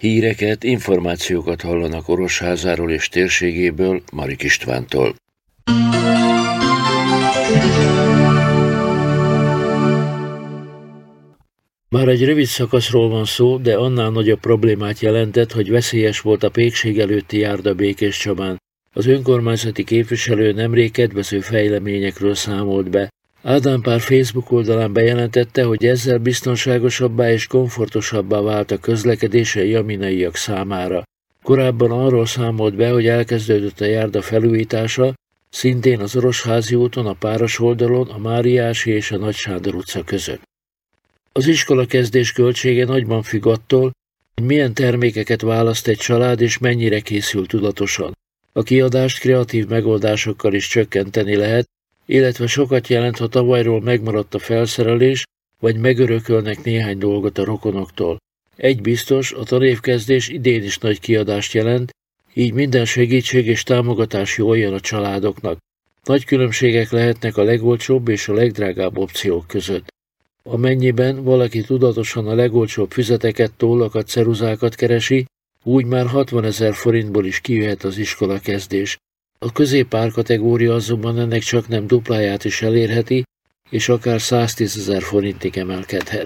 Híreket, információkat hallanak Orosházáról és térségéből Marik Istvántól. Már egy rövid szakaszról van szó, de annál nagyobb problémát jelentett, hogy veszélyes volt a pékség előtti járda Békéscsabán. Az önkormányzati képviselő nemrég kedvező fejleményekről számolt be. Ádám Pál Facebook oldalán bejelentette, hogy ezzel biztonságosabbá és komfortosabbá vált a közlekedés a jaminaiak számára. Korábban arról számolt be, hogy elkezdődött a járda felújítása, szintén az Orosházi úton, a Páros oldalon, a Máriási és a Nagy Sándor utca között. Az iskolakezdés költsége nagyban függ attól, hogy milyen termékeket választ egy család és mennyire készül tudatosan. A kiadást kreatív megoldásokkal is csökkenteni lehet, illetve sokat jelent, ha tavalyról megmaradt a felszerelés, vagy megörökölnek néhány dolgot a rokonoktól. Egy biztos, a tanévkezdés idén is nagy kiadást jelent, így minden segítség és támogatás jól jön a családoknak. Nagy különbségek lehetnek a legolcsóbb és a legdrágább opciók között. Amennyiben valaki tudatosan a legolcsóbb füzeteket, tollakat, ceruzákat keresi, úgy már 60 000 forintból is kijöhet az iskolakezdés. A középár kategória azonban ennek csak nem dupláját is elérheti, és akár 110 000 forintig emelkedhet.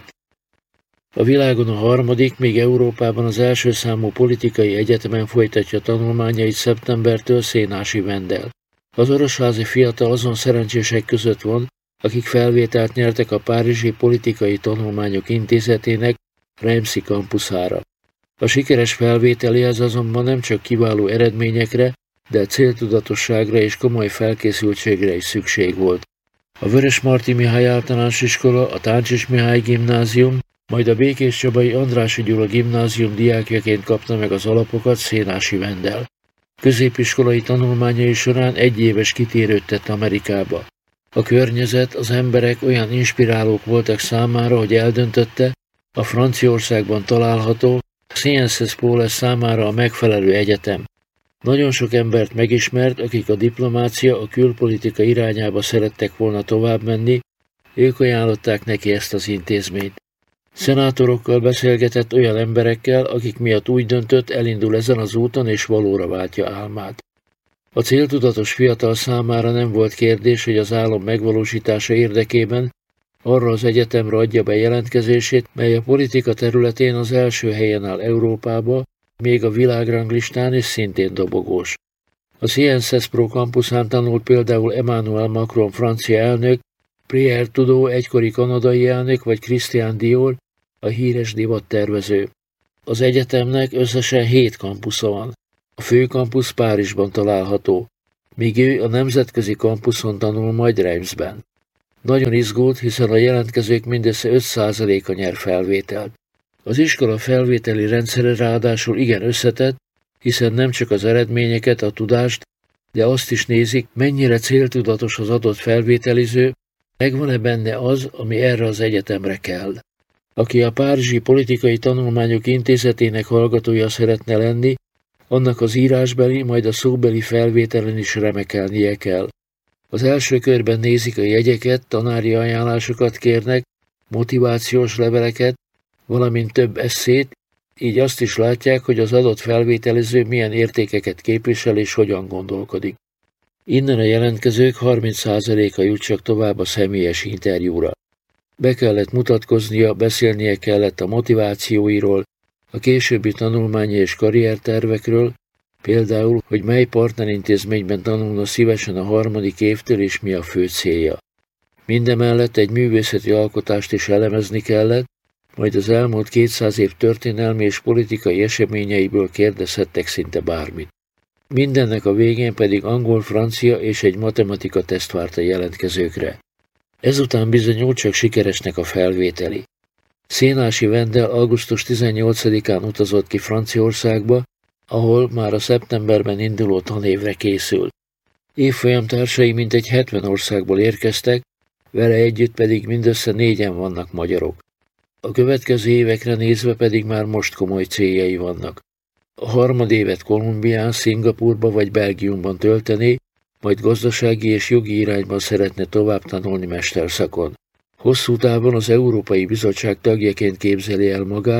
A világon a harmadik, még Európában az első számú politikai egyetemen folytatja tanulmányait szeptembertől Szénási Vendel. Az orosházi fiatal azon szerencsések között van, akik felvételt nyertek a Párizsi Politikai Tanulmányok Intézetének Reimsi kampuszára. A sikeres felvételéhez azonban nem csak kiváló eredményekre, de céltudatosságra és komoly felkészültségre is szükség volt. A Vörösmarty Mihály Általános Iskola, a Táncsis Mihály Gimnázium, majd a Békéscsabai Andrássy Gyula Gimnázium diákjaként kapta meg az alapokat Szénási Vendel. Középiskolai tanulmányai során egyéves kitérőt tett Amerikába. A környezet, az emberek olyan inspirálók voltak számára, hogy eldöntötte, a Franciaországban található Sciences Po lesz számára a megfelelő egyetem. Nagyon sok embert megismert, akik a diplomácia, a külpolitika irányába szerettek volna tovább menni, ők ajánlották neki ezt az intézményt. Szenátorokkal beszélgetett olyan emberekkel, akik miatt úgy döntött, elindul ezen az úton és valóra váltja álmát. A céltudatos fiatal számára nem volt kérdés, hogy az álom megvalósítása érdekében arra az egyetemre adja be jelentkezését, mely a politika területén az első helyen áll Európába, még a világranglistán is szintén dobogós. A Sciences Po kampuszán tanult például Emmanuel Macron francia elnök, Pierre Trudeau egykori kanadai elnök vagy Christian Dior, a híres divattervező. Az egyetemnek összesen 7 kampusza van. A főkampusz Párizsban található, míg ő a nemzetközi kampuszon tanul majd Reimsben. Nagyon izgult, hiszen a jelentkezők mindössze 5%-a nyer felvételt. Az iskola felvételi rendszere ráadásul igen összetett, hiszen nem csak az eredményeket, a tudást, de azt is nézik, mennyire céltudatos az adott felvételiző, megvan-e benne az, ami erre az egyetemre kell. Aki a Párizsi Politikai Tanulmányok Intézetének hallgatója szeretne lenni, annak az írásbeli, majd a szóbeli felvételen is remekelnie kell. Az első körben nézik a jegyeket, tanári ajánlásokat kérnek, motivációs leveleket, valamint több esszét, így azt is látják, hogy az adott felvételiző milyen értékeket képvisel és hogyan gondolkodik. Innen a jelentkezők 30%-a jut csak tovább a személyes interjúra. Be kellett mutatkoznia, beszélnie kellett a motivációiról, a későbbi tanulmányi és karriertervekről, például, hogy mely partnerintézményben tanulna szívesen a 3. évtől és mi a fő célja. Mindemellett egy művészeti alkotást is elemezni kellett, majd az elmúlt 200 év történelmi és politikai eseményeiből kérdezhettek szinte bármit. Mindennek a végén pedig angol, francia és egy matematika teszt várt a jelentkezőkre. Ezután bizony csak sikeresnek a felvételi. Szénási Vendel augusztus 18-án utazott ki Franciaországba, ahol már a szeptemberben induló tanévre készül. Évfolyamtársai mintegy 70 országból érkeztek, vele együtt pedig mindössze 4-en vannak magyarok. A következő évekre nézve pedig már most komoly céljai vannak. A harmadévet Kolumbián, Szingapúrba vagy Belgiumban töltené, majd gazdasági és jogi irányban szeretne tovább tanulni mesterszakon. Hosszú távon az Európai Bizottság tagjaként képzeli el magát,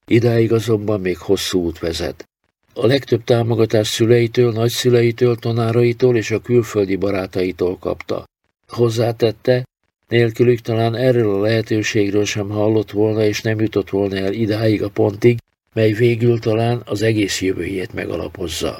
Idáig azonban még hosszú út vezet. A legtöbb támogatást szüleitől, nagyszüleitől, tanáraitól és a külföldi barátaitól kapta. Hozzátette, nélkülük talán erről a lehetőségről sem hallott volna és nem jutott volna el idáig a pontig, mely végül talán az egész jövőjét megalapozza.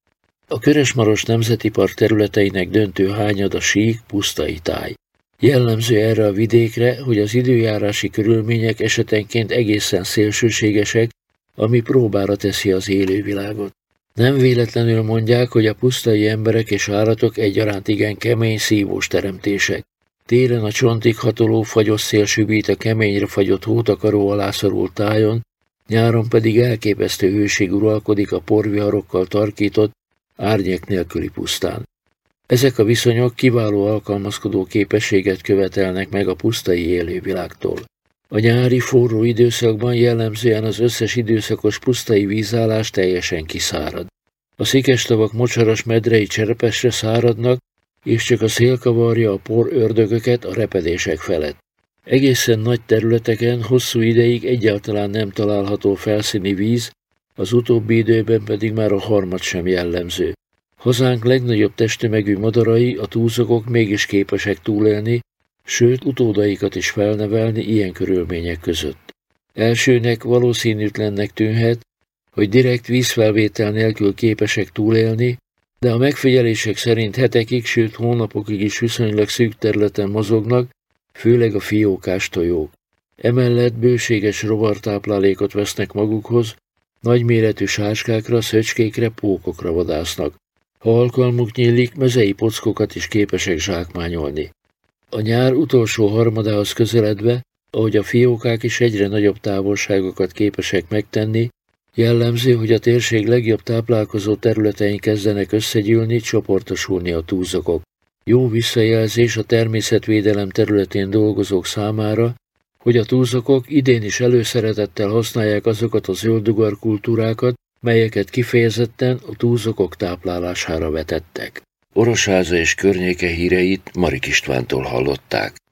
A Körösmaros Nemzeti Park területeinek döntő hányada sík, pusztai táj. Jellemző erre a vidékre, hogy az időjárási körülmények esetenként egészen szélsőségesek, ami próbára teszi az élővilágot. Nem véletlenül mondják, hogy a pusztai emberek és állatok egyaránt igen kemény, szívós teremtések. Télen a csontig hatoló fagyos szél süvít a keményre fagyott hótakaró alá szorult tájon, nyáron pedig elképesztő hőség uralkodik a porviharokkal tarkított, árnyék nélküli pusztán. Ezek a viszonyok kiváló alkalmazkodó képességet követelnek meg a pusztai élővilágtól. A nyári forró időszakban jellemzően az összes időszakos pusztai vízállás teljesen kiszárad. A szikestavak mocsaras medrei cserepesre száradnak, és csak a szél kavarja a por ördögöket a repedések felett. Egészen nagy területeken hosszú ideig egyáltalán nem található felszíni víz, az utóbbi időben pedig már a harmad sem jellemző. Hazánk legnagyobb testtömegű madarai, a túzokok mégis képesek túlélni, sőt utódaikat is felnevelni ilyen körülmények között. Elsőnek valószínűtlennek tűnhet, hogy direkt vízfelvétel nélkül képesek túlélni, de a megfigyelések szerint hetekig, sőt hónapokig is viszonylag szűk területen mozognak, főleg a fiókás tojók. Emellett bőséges rovartáplálékot vesznek magukhoz, nagyméretű sárskákra, szöcskékre, pókokra vadásznak. Ha alkalmuk nyílik, mezei pockokat is képesek zsákmányolni. A nyár utolsó harmadához közeledve, ahogy a fiókák is egyre nagyobb távolságokat képesek megtenni, jellemző, hogy a térség legjobb táplálkozó területein kezdenek összegyűlni, csoportosulni a túzokok. Jó visszajelzés a természetvédelem területén dolgozók számára, hogy a túzokok idén is előszeretettel használják azokat a zöldugar kultúrákat, melyeket kifejezetten a túzokok táplálására vetettek. Orosháza és környéke híreit Marik Istvántól hallották.